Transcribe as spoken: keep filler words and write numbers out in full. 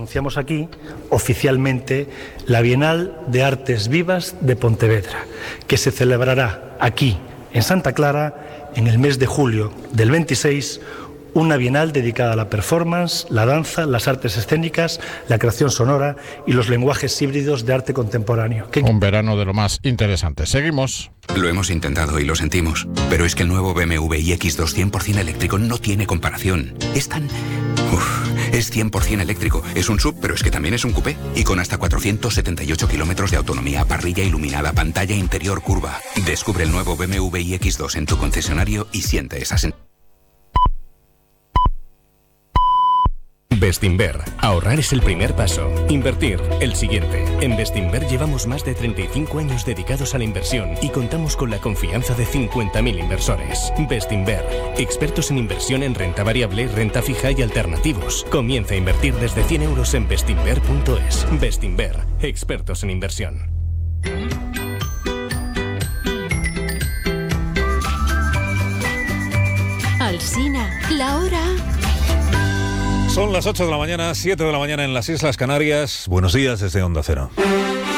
anunciamos aquí oficialmente la Bienal de Artes Vivas de Pontevedra, que se celebrará aquí, en Santa Clara, en el mes de julio del veintiséis, una bienal dedicada a la performance, la danza, las artes escénicas, la creación sonora y los lenguajes híbridos de arte contemporáneo. ¿Qué... Un verano de lo más interesante. Seguimos. Lo hemos intentado y lo sentimos, pero es que el nuevo B M W iX dos cien por ciento eléctrico no tiene comparación. Es tan... Uf, es cien por ciento eléctrico. Es un sub, pero es que también es un coupé. Y con hasta cuatrocientos setenta y ocho kilómetros de autonomía, parrilla iluminada, pantalla interior curva. Descubre el nuevo B M W iX dos en tu concesionario y siente esa sensación. Bestinver. Ahorrar es el primer paso. Invertir, el siguiente. En Bestinver llevamos más de treinta y cinco años dedicados a la inversión y contamos con la confianza de cincuenta mil inversores. Bestinver. Expertos en inversión en renta variable, renta fija y alternativos. Comienza a invertir desde cien euros en bestinver punto es. Bestinver. Expertos en inversión. Alsina, la hora. Son las ocho de la mañana, siete de la mañana en las Islas Canarias. Buenos días desde Onda Cero.